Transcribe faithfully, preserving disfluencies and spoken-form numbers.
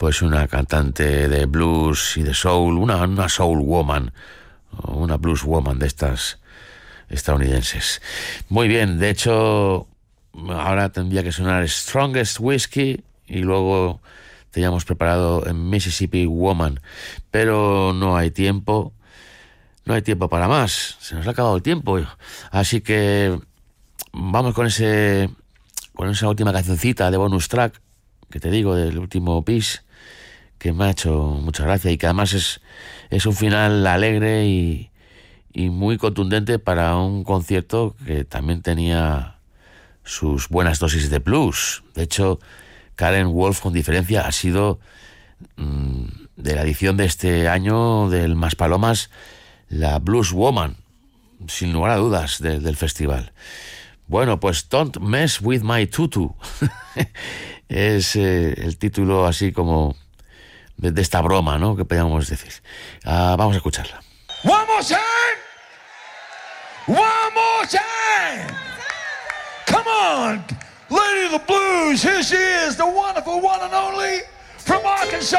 pues una cantante de blues y de soul, una, una soul woman, una blues woman de estas estadounidenses. Muy bien, de hecho, ahora tendría que sonar Strongest Whiskey y luego teníamos preparado en Mississippi Woman, pero no hay tiempo, no hay tiempo para más, se nos ha acabado el tiempo, así que vamos con ese, con esa última cancioncita de bonus track que te digo del último piece, que me ha hecho mucha gracia y que además es, es un final alegre y, y muy contundente para un concierto que también tenía sus buenas dosis de blues. De hecho, Karen Wolf, con diferencia, ha sido mmm, de la edición de este año del Maspalomas la Blues Woman, sin lugar a dudas, de, del festival. Bueno, pues Don't Mess With My Tutu es eh, el título así como de, de esta broma, ¿no?, que podríamos decir. Uh, vamos a escucharla. One more time! One more time! Come on! Lady of the Blues, here she is, the wonderful one and only from Arkansas.